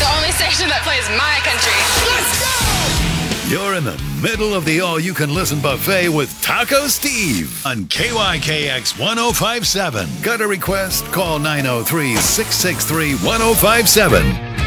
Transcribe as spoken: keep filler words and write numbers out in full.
The only station that plays my country. Let's go! You're in the middle of the all-you-can-listen buffet with Taco Steve on K Y K X one oh five seven. Got a request? Call nine oh three, six six three, one oh five seven.